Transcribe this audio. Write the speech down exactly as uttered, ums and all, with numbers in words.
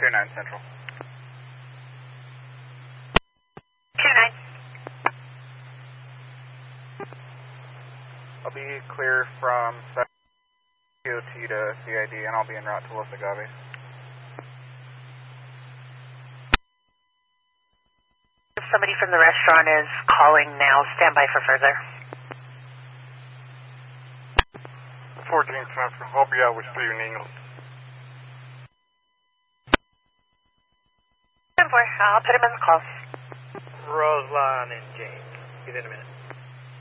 two nine Central. two nine. I'll be clear from C O T to C I D, and I'll be en route to Los Agaves. If somebody from the restaurant is calling now, stand by for further. fourteen Central, I'll be out with Steven Ingles. ten four, I'll put him in the call. Roseline and James. Get in a minute.